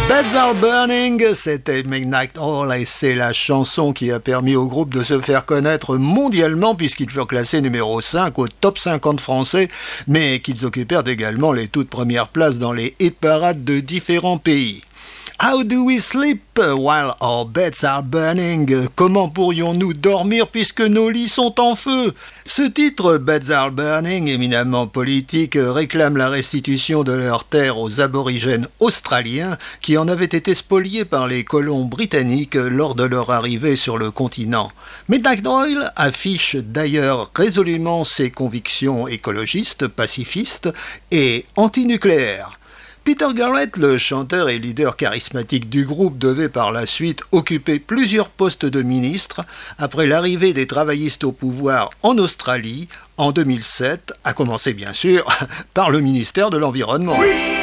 Beds Are Burning, c'était Midnight Oil et c'est la chanson qui a permis au groupe de se faire connaître mondialement puisqu'ils furent classés numéro 5 au top 50 français, mais qu'ils occupèrent également les toutes premières places dans les hit-parades de différents pays. How do we sleep while our beds are burning? Comment pourrions-nous dormir puisque nos lits sont en feu? Ce titre, Beds Are Burning, éminemment politique, réclame la restitution de leurs terres aux aborigènes australiens qui en avaient été spoliés par les colons britanniques lors de leur arrivée sur le continent. Midnight Oil affiche d'ailleurs résolument ses convictions écologistes, pacifistes et antinucléaires. Peter Garrett, le chanteur et leader charismatique du groupe, devait par la suite occuper plusieurs postes de ministre après l'arrivée des travaillistes au pouvoir en Australie en 2007, à commencer bien sûr par le ministère de l'Environnement.